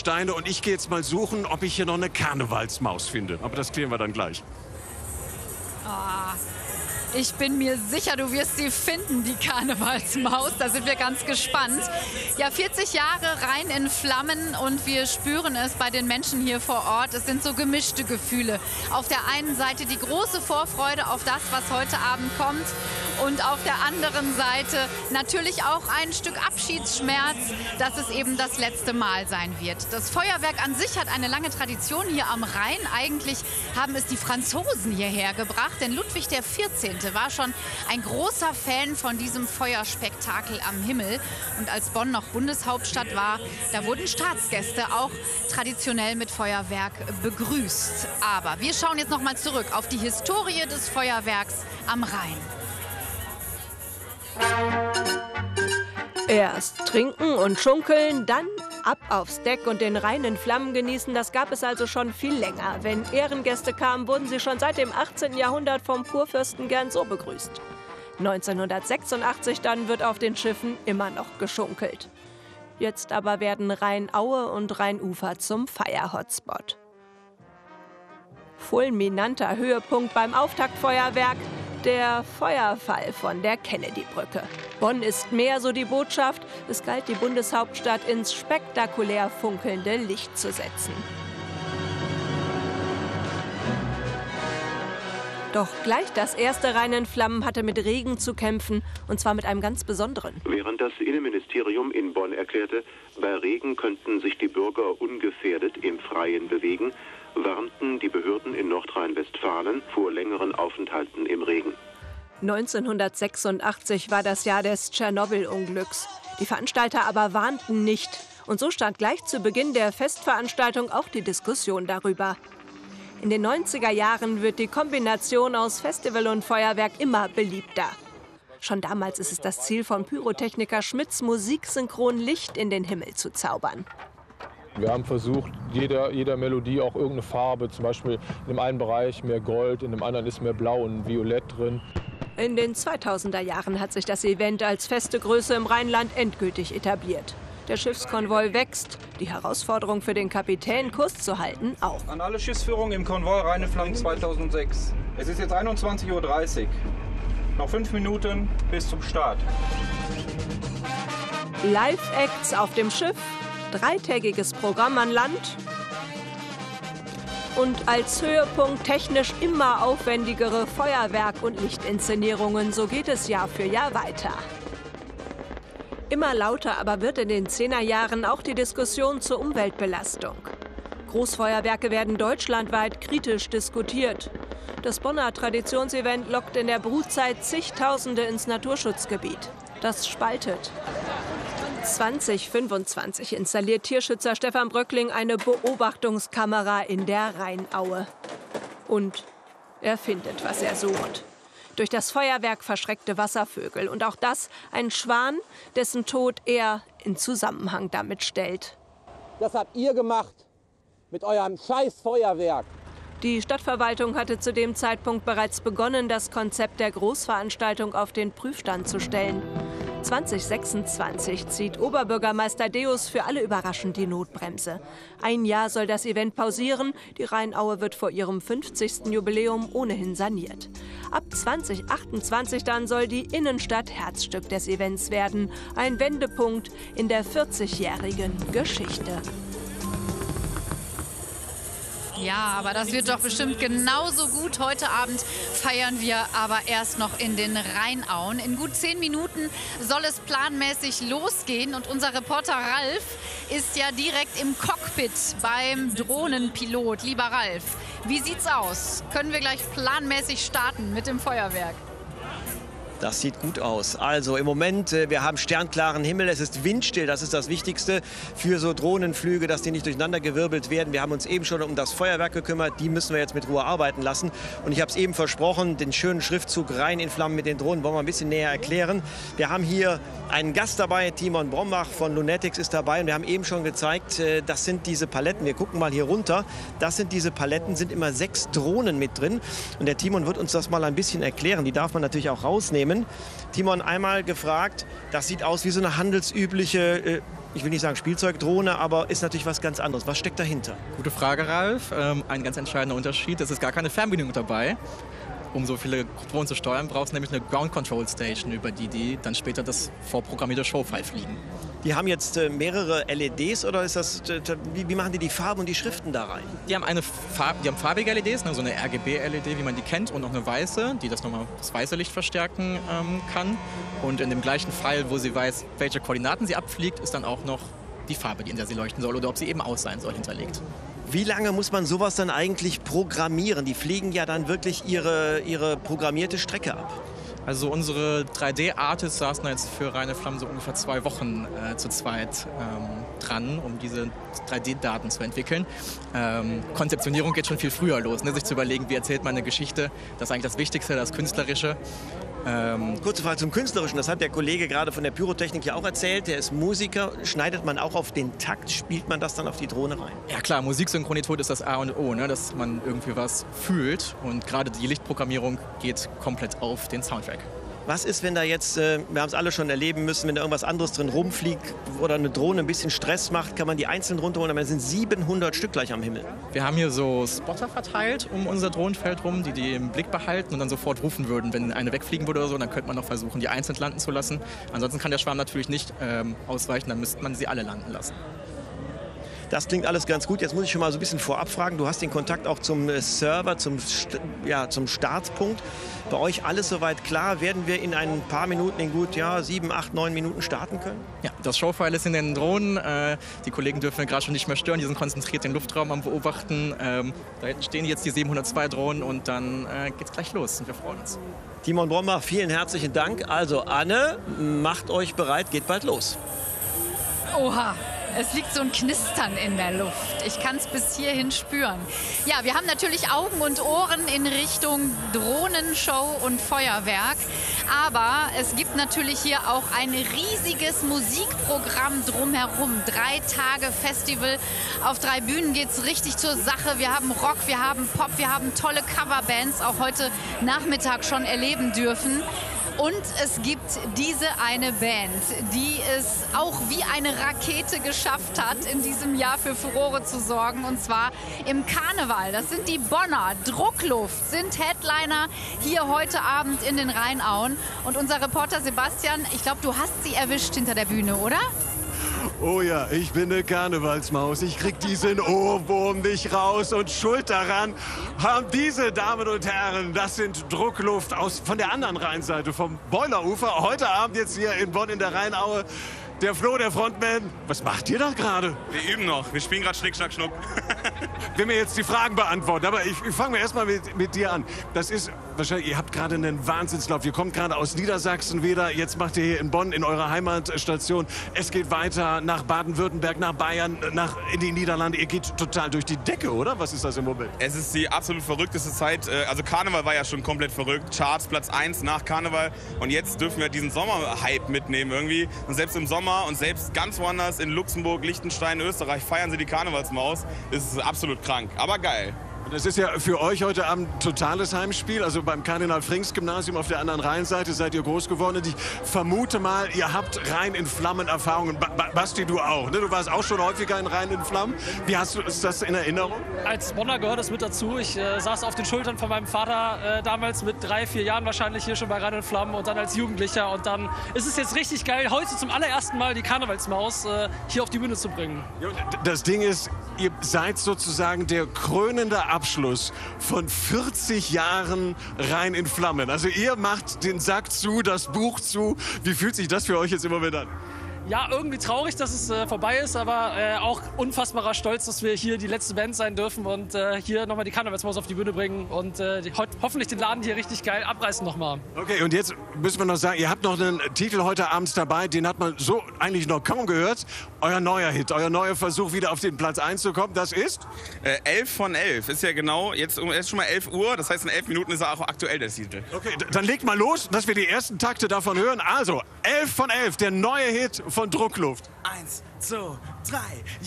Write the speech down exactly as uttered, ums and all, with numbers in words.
Steine und ich gehe jetzt mal suchen, ob ich hier noch eine Karnevalsmaus finde. Aber das klären wir dann gleich. Oh. Ich bin mir sicher, du wirst sie finden, die Karnevalsmaus. Da sind wir ganz gespannt. Ja, vierzig Jahre Rhein in Flammen und wir spüren es bei den Menschen hier vor Ort. Es sind so gemischte Gefühle. Auf der einen Seite die große Vorfreude auf das, was heute Abend kommt. Und auf der anderen Seite natürlich auch ein Stück Abschiedsschmerz, dass es eben das letzte Mal sein wird. Das Feuerwerk an sich hat eine lange Tradition hier am Rhein. Eigentlich haben es die Franzosen hierher gebracht, denn Ludwig der vierzehnte war schon ein großer Fan von diesem Feuerspektakel am Himmel. Und als Bonn noch Bundeshauptstadt war, da wurden Staatsgäste auch traditionell mit Feuerwerk begrüßt. Aber wir schauen jetzt noch mal zurück auf die Historie des Feuerwerks am Rhein. Erst trinken und schunkeln, dann ab aufs Deck und den Rhein in Flammen genießen. Das gab es also schon viel länger. Wenn Ehrengäste kamen, wurden sie schon seit dem achtzehnten Jahrhundert vom Kurfürsten gern so begrüßt. neunzehnhundertsechsundachtzig dann wird auf den Schiffen immer noch geschunkelt. Jetzt aber werden Rheinaue und Rheinufer zum Feier-Hotspot. Fulminanter Höhepunkt beim Auftaktfeuerwerk: der Feuerfall von der Kennedy-Brücke. Bonn ist mehr, so die Botschaft. Es galt, die Bundeshauptstadt ins spektakulär funkelnde Licht zu setzen. Doch gleich das erste Rhein in Flammen hatte mit Regen zu kämpfen, und zwar mit einem ganz besonderen. Während das Innenministerium in Bonn erklärte, bei Regen könnten sich die Bürger ungefährdet im Freien bewegen, warnten die Behörden in Nordrhein-Westfalen vor längeren Aufenthalten im Regen. neunzehnhundertsechsundachtzig war das Jahr des Tschernobyl-Unglücks. Die Veranstalter aber warnten nicht. Und so stand gleich zu Beginn der Festveranstaltung auch die Diskussion darüber. In den neunziger Jahren wird die Kombination aus Festival und Feuerwerk immer beliebter. Schon damals ist es das Ziel von Pyrotechniker Schmitz, musiksynchron Licht in den Himmel zu zaubern. Wir haben versucht, jeder, jeder Melodie auch irgendeine Farbe, zum Beispiel in dem einen Bereich mehr Gold, in dem anderen ist mehr Blau und Violett drin. In den zweitausender Jahren hat sich das Event als feste Größe im Rheinland endgültig etabliert. Der Schiffskonvoi wächst, die Herausforderung für den Kapitän, Kurs zu halten, auch. An alle Schiffsführungen im Konvoi Rhein in Flammen zweitausendsechs. Es ist jetzt einundzwanzig Uhr dreißig. Noch fünf Minuten bis zum Start. Live-Acts auf dem Schiff, dreitägiges Programm an Land und als Höhepunkt technisch immer aufwendigere Feuerwerk- und Lichtinszenierungen. So geht es Jahr für Jahr weiter. Immer lauter aber wird in den Zehnerjahren auch die Diskussion zur Umweltbelastung. Großfeuerwerke werden deutschlandweit kritisch diskutiert. Das Bonner Traditionsevent lockt in der Brutzeit zigtausende ins Naturschutzgebiet. Das spaltet. zwanzig fünfundzwanzig installiert Tierschützer Stefan Bröckling eine Beobachtungskamera in der Rheinaue. Und er findet, was er sucht. Durch das Feuerwerk verschreckte Wasservögel. Und auch das ein Schwan, dessen Tod er in Zusammenhang damit stellt. Das habt ihr gemacht mit eurem scheiß Feuerwerk. Die Stadtverwaltung hatte zu dem Zeitpunkt bereits begonnen, das Konzept der Großveranstaltung auf den Prüfstand zu stellen. zwanzig sechsundzwanzig zieht Oberbürgermeister Deus für alle überraschend die Notbremse. Ein Jahr soll das Event pausieren. Die Rheinaue wird vor ihrem fünfzigsten Jubiläum ohnehin saniert. Ab zwanzig achtundzwanzig dann soll die Innenstadt Herzstück des Events werden. Ein Wendepunkt in der vierzigjährigen Geschichte. Ja, aber das wird doch bestimmt genauso gut. Heute Abend feiern wir aber erst noch in den Rheinauen. In gut zehn Minuten soll es planmäßig losgehen. Und unser Reporter Ralf ist ja direkt im Cockpit beim Drohnenpilot. Lieber Ralf, wie sieht's aus? Können wir gleich planmäßig starten mit dem Feuerwerk? Das sieht gut aus. Also im Moment, wir haben sternklaren Himmel, es ist windstill, das ist das Wichtigste für so Drohnenflüge, dass die nicht durcheinandergewirbelt werden. Wir haben uns eben schon um das Feuerwerk gekümmert, die müssen wir jetzt mit Ruhe arbeiten lassen. Und ich habe es eben versprochen, den schönen Schriftzug Rhein in Flammen mit den Drohnen wollen wir ein bisschen näher erklären. Wir haben hier einen Gast dabei, Timon Brombach von Lunetics ist dabei und wir haben eben schon gezeigt, das sind diese Paletten. Wir gucken mal hier runter, das sind diese Paletten, sind immer sechs Drohnen mit drin und der Timon wird uns das mal ein bisschen erklären. Die darf man natürlich auch rausnehmen mitnehmen. Timon, einmal gefragt, das sieht aus wie so eine handelsübliche, äh, ich will nicht sagen Spielzeugdrohne, aber ist natürlich was ganz anderes. Was steckt dahinter? Gute Frage, Ralf. Ähm, ein ganz entscheidender Unterschied, es ist gar keine Fernbedienung dabei. Um so viele Drohnen zu steuern, brauchst du nämlich eine Ground Control Station, über die die dann später das vorprogrammierte Showfile fliegen. Die haben jetzt äh, mehrere L E Ds oder ist das, äh, wie, wie machen die die Farben und die Schriften da rein? Die haben, eine Farb, die haben farbige L E Ds, ne, so eine R G B L E D, wie man die kennt, und noch eine weiße, die das nochmal das weiße Licht verstärken ähm, kann. Und in dem gleichen Pfeil, wo sie weiß, welche Koordinaten sie abfliegt, ist dann auch noch die Farbe, in der sie leuchten soll oder ob sie eben aus sein soll, hinterlegt. Wie lange muss man sowas dann eigentlich programmieren? Die fliegen ja dann wirklich ihre, ihre programmierte Strecke ab. Also unsere drei D-Artists saßen jetzt für Reine Flammen so ungefähr zwei Wochen äh, zu zweit ähm, dran, um diese drei D-Daten zu entwickeln. Ähm, Konzeptionierung geht schon viel früher los, ne? Sich zu überlegen, wie erzählt man eine Geschichte. Das ist eigentlich das Wichtigste, das Künstlerische. Ähm Kurze Frage zum Künstlerischen, das hat der Kollege gerade von der Pyrotechnik ja auch erzählt. Der ist Musiker, schneidet man auch auf den Takt, spielt man das dann auf die Drohne rein? Ja klar, Musiksynchronität ist das A und O, ne? Dass man irgendwie was fühlt, und gerade die Lichtprogrammierung geht komplett auf den Soundtrack. Was ist, wenn da jetzt, äh, wir haben es alle schon erleben müssen, wenn da irgendwas anderes drin rumfliegt oder eine Drohne ein bisschen Stress macht, kann man die einzeln runterholen, aber es sind siebenhundert Stück gleich am Himmel. Wir haben hier so Spotter verteilt um unser Drohnenfeld rum, die die im Blick behalten und dann sofort rufen würden, wenn eine wegfliegen würde oder so, dann könnte man noch versuchen, die einzeln landen zu lassen. Ansonsten kann der Schwarm natürlich nicht ähm, ausweichen, dann müsste man sie alle landen lassen. Das klingt alles ganz gut. Jetzt muss ich schon mal so ein bisschen vorab fragen. Du hast den Kontakt auch zum Server, zum, ja, zum Startpunkt. Bei euch alles soweit klar? Werden wir in ein paar Minuten, in gut ja, sieben, acht, neun Minuten starten können? Ja, das Showfile ist in den Drohnen. Äh, die Kollegen dürfen wir gerade schon nicht mehr stören. Die sind konzentriert den Luftraum am Beobachten. Ähm, da stehen jetzt die siebenhundertzwei Drohnen und dann äh, geht's gleich los. Und wir freuen uns. Timon Brombach, vielen herzlichen Dank. Also Anne, macht euch bereit, geht bald los. Oha. Es liegt so ein Knistern in der Luft. Ich kann es bis hierhin spüren. Ja, wir haben natürlich Augen und Ohren in Richtung Drohnenshow und Feuerwerk. Aber es gibt natürlich hier auch ein riesiges Musikprogramm drumherum. Drei Tage Festival. Auf drei Bühnen geht es richtig zur Sache. Wir haben Rock, wir haben Pop, wir haben tolle Coverbands, auch heute Nachmittag schon erleben dürfen. Und es gibt diese eine Band, die es auch wie eine Rakete geschafft hat, in diesem Jahr für Furore zu sorgen. Und zwar im Karneval. Das sind die Bonner. Druckluft sind Headliner hier heute Abend in den Rheinauen. Und unser Reporter Sebastian, ich glaube, du hast sie erwischt hinter der Bühne, oder? Oh ja, ich bin eine Karnevalsmaus. Ich krieg diesen Ohrwurm nicht raus. Und schuld daran haben diese Damen und Herren, das sind Druckluft aus, von der anderen Rheinseite, vom Boilerufer. Heute Abend jetzt hier in Bonn in der Rheinaue. Der Flo, der Frontman. Was macht ihr da gerade? Wir üben noch. Wir spielen gerade Schnick, Schnack, Schnuck. Will mir jetzt die Fragen beantworten, aber ich, ich fange mir erstmal mit, mit dir an. Das ist wahrscheinlich, ihr habt gerade einen Wahnsinnslauf. Ihr kommt gerade aus Niedersachsen wieder. Jetzt macht ihr hier in Bonn in eurer Heimatstation. Es geht weiter nach Baden-Württemberg, nach Bayern, nach in die Niederlande. Ihr geht total durch die Decke, oder? Was ist das im Moment? Es ist die absolut verrückteste Zeit. Also Karneval war ja schon komplett verrückt. Charts Platz eins nach Karneval. Und jetzt dürfen wir diesen Sommerhype mitnehmen irgendwie. Und selbst im Sommer und selbst ganz woanders in Luxemburg, Liechtenstein, Österreich feiern sie die Karnevalsmaus. Das ist absolut krank, aber geil. Das ist ja für euch heute Abend ein totales Heimspiel. Also beim Kardinal-Frings-Gymnasium auf der anderen Rheinseite seid ihr groß geworden. Und ich vermute mal, ihr habt Rhein in Flammen Erfahrungen. Ba Basti, du auch, ne? Du warst auch schon häufiger in Rhein in Flammen. Wie hast du ist das in Erinnerung? Als Bonner gehört das mit dazu. Ich äh, saß auf den Schultern von meinem Vater äh, damals mit drei, vier Jahren wahrscheinlich hier schon bei Rhein in Flammen und dann als Jugendlicher. Und dann ist es jetzt richtig geil, heute zum allerersten Mal die Karnevalsmaus äh, hier auf die Bühne zu bringen. Das Ding ist, ihr seid sozusagen der krönende Abschluss von vierzig Jahren Rhein in Flammen. Also ihr macht den Sack zu, das Buch zu. Wie fühlt sich das für euch jetzt im Moment an? Ja, irgendwie traurig, dass es äh, vorbei ist, aber äh, auch unfassbarer Stolz, dass wir hier die letzte Band sein dürfen und äh, hier nochmal die Karnevalsmaus auf die Bühne bringen und äh, die, ho hoffentlich den Laden hier richtig geil abreißen nochmal. Okay, und jetzt müssen wir noch sagen, ihr habt noch einen Titel heute abends dabei, den hat man so eigentlich noch kaum gehört. Euer neuer Hit, euer neuer Versuch, wieder auf den Platz eins zu kommen, das ist? Äh, elf von elf ist ja genau, jetzt ist schon mal elf Uhr, das heißt in elf Minuten ist er auch aktuell der Titel. Okay, dann legt mal los, dass wir die ersten Takte davon hören. Also, elf von elf, der neue Hit von Druckluft. Eins, zwei, drei.